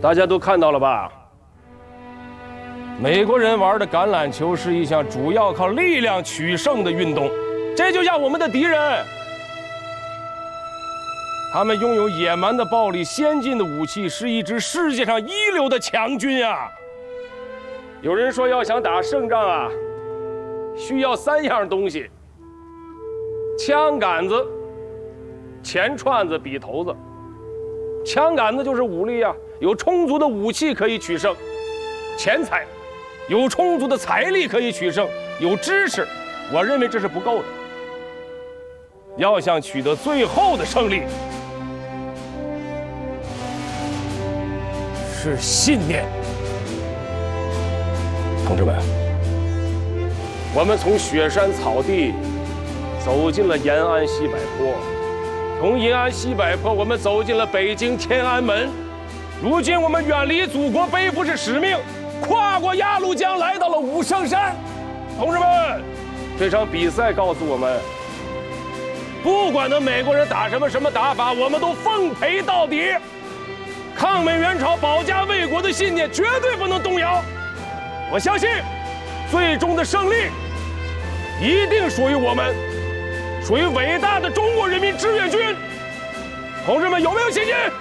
大家都看到了吧？美国人玩的橄榄球是一项主要靠力量取胜的运动，这就像我们的敌人。他们拥有野蛮的暴力、先进的武器，是一支世界上一流的强军啊！有人说，要想打胜仗啊，需要3样东西：枪杆子、钱串子、笔头子。枪杆子就是武力啊，有充足的武器可以取胜；钱财，有充足的财力可以取胜；有知识，我认为这是不够的。要想取得最后的胜利，是信念。同志们，我们从雪山草地走进了延安西柏坡，从延安西柏坡我们走进了北京天安门。如今我们远离祖国，背负着使命，跨过鸭绿江来到了武圣山。同志们，这场比赛告诉我们，不管那美国人打什么打法，我们都奉陪到底。抗美援朝、保家卫国的信念绝对不能动摇。我相信，最终的胜利一定属于我们，属于伟大的中国人民志愿军。同志们，有没有信心？